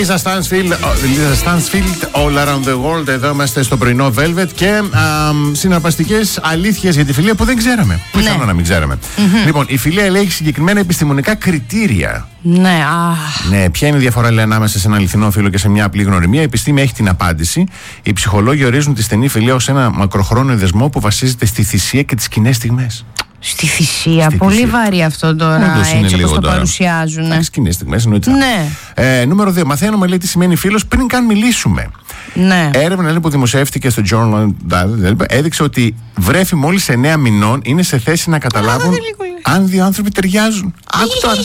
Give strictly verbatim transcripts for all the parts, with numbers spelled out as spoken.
Λίζα Stansfield, Lisa Stansfield, All Around the World. Εδώ είμαστε στο πρωινό Velvet και συναρπαστικές αλήθειες για τη φιλία που δεν ξέραμε. Που ήθελα ναι. να μην ξέραμε. Mm-hmm. Λοιπόν, η φιλία ελέγχει συγκεκριμένα επιστημονικά κριτήρια. Ναι, αχ. Ναι, ποια είναι η διαφορά λέει, ανάμεσα σε ένα αληθινό φίλο και σε μια απλή γνωριμία? Η επιστήμη έχει την απάντηση. Οι ψυχολόγοι ορίζουν τη στενή φιλία ως ένα μακροχρόνιο δεσμό που βασίζεται στη θυσία και τις κοινές στιγμές. Στη θυσία, Στη πολύ θυσία. βαρύ αυτό τώρα, έτσι όπως το τώρα. παρουσιάζουν. Στις κοινές στιγμές εννοείται. Ναι. Ε, νούμερο δύο. Μαθαίνουμε λέει τι σημαίνει φίλος πριν καν μιλήσουμε. Ναι. Έρευνα λέει, που δημοσιεύτηκε στο Journal έδειξε ότι βρέφη μόλις εννέα μηνών είναι σε θέση να καταλάβουν αν δύο άνθρωποι ταιριάζουν. Άκου τώρα.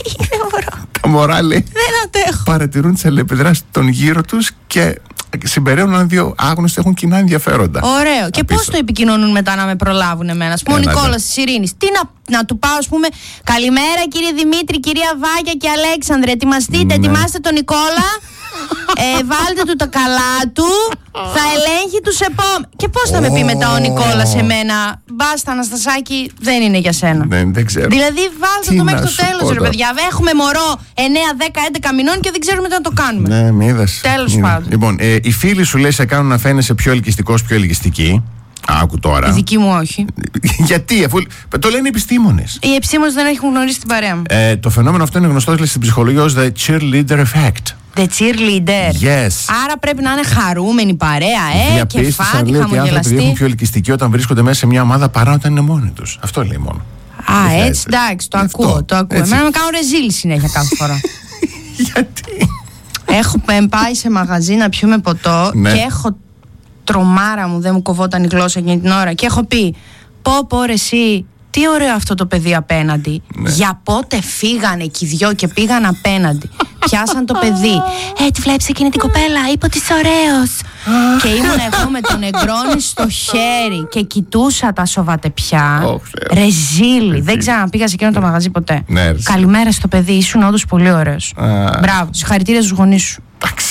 Τα μωρά λέει παρατηρούν τις αλληλεπιδράσεις των γύρω τους και συμπεραίνουν αν δύο άγνωστοι έχουν κοινά ενδιαφέροντα. Ωραίο. Και πώς το επικοινωνούν μετά να με προλάβουν εμένα? Α πούμε, ο Νικόλας της Ειρήνης. Τι να, να του πάω, α πούμε, καλημέρα κύριε Δημήτρη, κυρία Βάγια και Αλέξανδρε. Ετοιμαστείτε, ναι. ετοιμάστε τον Νικόλα. ε, βάλτε του τα καλά του. Θα ελέγχει τους επόμενους. Και πώς θα με πει μετά ο Νικόλας σε μένα? Μπάστα, Αναστασάκη, δεν είναι για σένα. Δεν, δεν ξέρω. Δηλαδή, βάλτε το μέχρι το τέλος, ρε παιδιά. Έχουμε μωρό εννέα, δέκα, έντεκα μηνών και δεν ξέρουμε τι να το κάνουμε. Ναι, μη είδες. Τέλος πάντων. Λοιπόν, ε, οι φίλοι σου λέει σε κάνουν να φαίνεσαι πιο ελκυστικός, πιο ελκυστική. Άκου τώρα. Η δική μου όχι. Γιατί, αφού το λένε οι επιστήμονες. Οι επιστήμονες δεν έχουν γνωρίσει την παρέα μου. Ε, το φαινόμενο αυτό είναι γνωστό λέει, στην ψυχολογία ως the cheerleader effect. The cheerleader. Yes. Άρα πρέπει να είναι χαρούμενη παρέα, ε, κεφάτι, λέει ότι οι άνθρωποι χαμογελαστή. έχουν πιο ελκυστικοί όταν βρίσκονται μέσα σε μια ομάδα παρά όταν είναι μόνοι τους. Αυτό λέει μόνο. Α, έτσι, έτσι, εντάξει, το αυτό, ακούω. Το ακούω. Εμένα με κάνουν ρεζίλ συνέχεια κάθε φορά. Γιατί? Έχω πάει σε μαγαζί να πιούμε ποτό ναι. και έχω τρομάρα μου, δεν μου κοβόταν η γλώσσα εκείνη την ώρα. Και έχω πει, πω πω ρε εσύ, τι ωραίο αυτό το παιδί απέναντι. Ναι. Για πότε φύγανε και οι δυο και πήγαν απέναντι. Πιάσαν το παιδί. Ε, τη βλέπεις εκείνη την κοπέλα, είπε ότι είσαι ωραίος. Και ήμουν εγώ με τον εγκρόνι στο χέρι και κοιτούσα τα σοβατεπιά. Oh, ρεζίλη. Δεν ξαναπήγα σε εκείνο το μαγαζί ποτέ. Ναι, καλημέρα στο παιδί, ήσουν όντως πολύ ωραίος. Uh... Μπράβο, συγχαρητήρια στους γονείς σου.